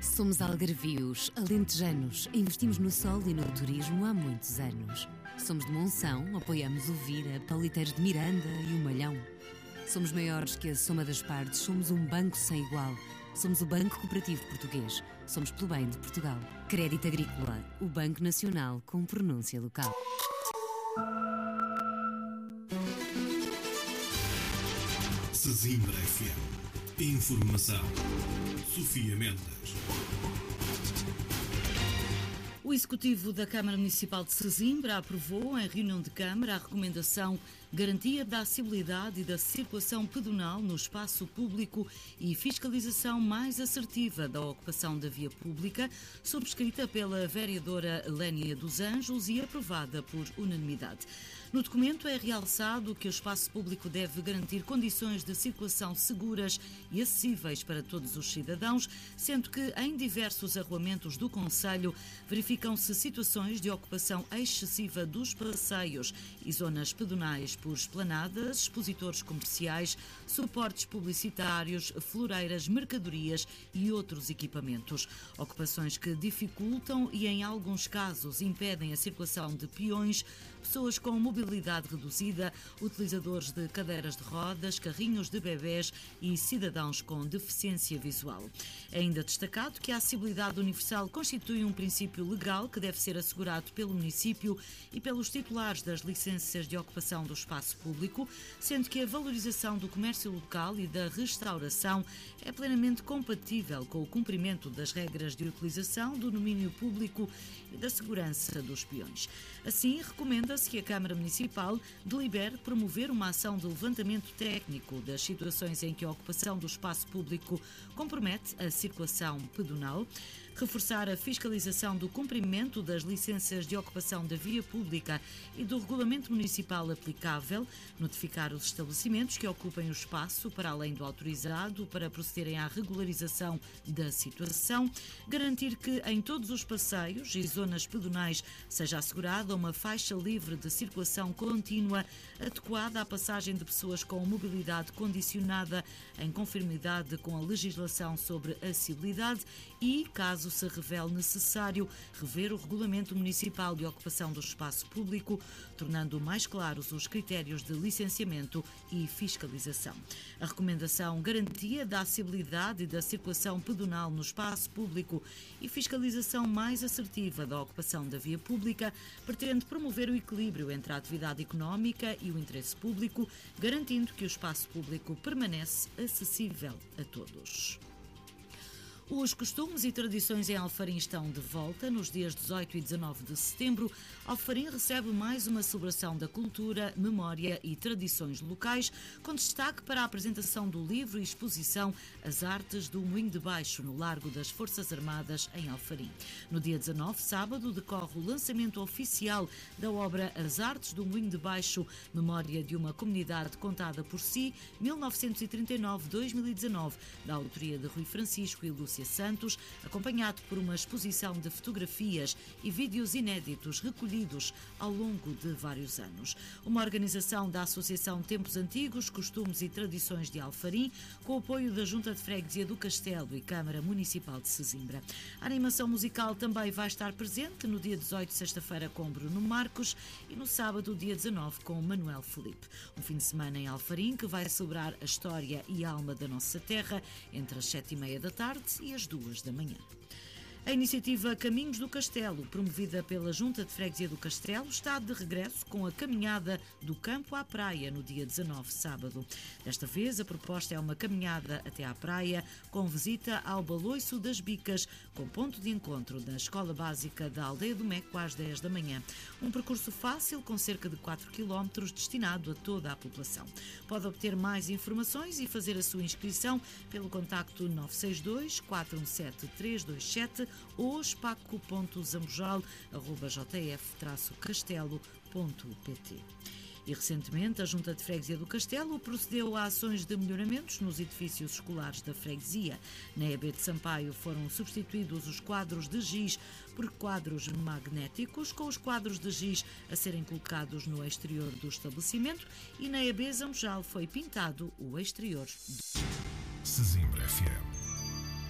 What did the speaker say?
Somos algarvios, alentejanos, investimos no sol e no turismo há muitos anos. Somos de Monção, apoiamos o Vira, Paliteiros de Miranda e o Malhão. Somos maiores que a soma das partes, somos um banco sem igual. Somos o Banco Cooperativo Português. Somos pelo bem de Portugal. Crédito Agrícola, o Banco Nacional com pronúncia local. Sesimbra FM. Informação. Sofia Mendes. O Executivo da Câmara Municipal de Sesimbra aprovou, em reunião de Câmara, a recomendação Garantia da acessibilidade e da circulação pedonal no espaço público e fiscalização mais assertiva da ocupação da via pública, subscrita pela vereadora Lénia dos Anjos e aprovada por unanimidade. No documento é realçado que o espaço público deve garantir condições de circulação seguras e acessíveis para todos os cidadãos, sendo que em diversos arruamentos do concelho verificam-se situações de ocupação excessiva dos passeios e zonas pedonais por esplanadas, expositores comerciais, suportes publicitários, floreiras, mercadorias e outros equipamentos. Ocupações que dificultam e, em alguns casos, impedem a circulação de peões, pessoas com mobilidade reduzida, utilizadores de cadeiras de rodas, carrinhos de bebés e cidadãos com deficiência visual. É ainda destacado que a acessibilidade universal constitui um princípio legal que deve ser assegurado pelo município e pelos titulares das licenças de ocupação do espaço público, sendo que a valorização do comércio local e da restauração é plenamente compatível com o cumprimento das regras de utilização do domínio público e da segurança dos peões. Assim, recomenda-se que a Câmara Municipal delibere promover uma ação de levantamento técnico das situações em que a ocupação do espaço público compromete a circulação pedonal, reforçar a fiscalização do cumprimento das licenças de ocupação da via pública e do regulamento municipal aplicável, notificar os estabelecimentos que ocupem o espaço para além do autorizado para procederem à regularização da situação, garantir que em todos os passeios e zonas pedonais seja assegurada uma faixa livre de circulação contínua adequada à passagem de pessoas com mobilidade condicionada em conformidade com a legislação sobre acessibilidade e, caso se revele necessário, rever o Regulamento Municipal de Ocupação do Espaço Público, tornando mais claros os critérios de licenciamento e fiscalização. A recomendação Garantia da acessibilidade e da circulação pedonal no espaço público e fiscalização mais assertiva da ocupação da via pública pretende promover o equilíbrio entre a atividade económica e o interesse público, garantindo que o espaço público permanece acessível a todos. Os costumes e tradições em Alfarim estão de volta. Nos dias 18 e 19 de setembro, Alfarim recebe mais uma celebração da cultura, memória e tradições locais, com destaque para a apresentação do livro e exposição As Artes do Moinho de Baixo, no Largo das Forças Armadas, em Alfarim. No dia 19, sábado, decorre o lançamento oficial da obra As Artes do Moinho de Baixo, memória de uma comunidade contada por si, 1939-2019, da autoria de Rui Francisco e Lúcia Santos, acompanhado por uma exposição de fotografias e vídeos inéditos recolhidos ao longo de vários anos. Uma organização da Associação Tempos Antigos, Costumes e Tradições de Alfarim, com o apoio da Junta de Freguesia do Castelo e Câmara Municipal de Sesimbra. A animação musical também vai estar presente no dia 18, sexta-feira, com Bruno Marcos e no sábado, dia 19, com Manuel Felipe. Um fim de semana em Alfarim que vai celebrar a história e a alma da nossa terra entre as 7h30 da tarde e às 2 da manhã. A iniciativa Caminhos do Castelo, promovida pela Junta de Freguesia do Castelo, está de regresso com a caminhada do campo à praia no dia 19, sábado. Desta vez, a proposta é uma caminhada até à praia, com visita ao Baloiço das Bicas, com ponto de encontro na Escola Básica da Aldeia do Meco às 10 da manhã. Um percurso fácil, com cerca de 4 km, destinado a toda a população. Pode obter mais informações e fazer a sua inscrição pelo contacto 962 417 327 ou espaco.zambojal@jf-castelo.pt. E recentemente a Junta de Freguesia do Castelo procedeu a ações de melhoramentos nos edifícios escolares da freguesia. Na EB de Sampaio foram substituídos os quadros de giz por quadros magnéticos, com os quadros de giz a serem colocados no exterior do estabelecimento, e na EB Zambojal foi pintado o exterior. Sesimbra FM.